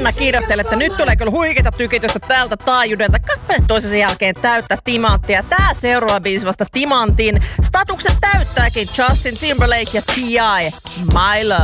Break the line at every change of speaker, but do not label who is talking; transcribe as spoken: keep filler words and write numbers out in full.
Anna kirjoitteli, että nyt tulee kyllä huikeita tykitystä tältä taajuudelta. Kappale toisensa jälkeen täyttä timanttia. Tää seuraava biisi vasta timantin statuksen täyttääkin Justin Timberlake ja T I My Love.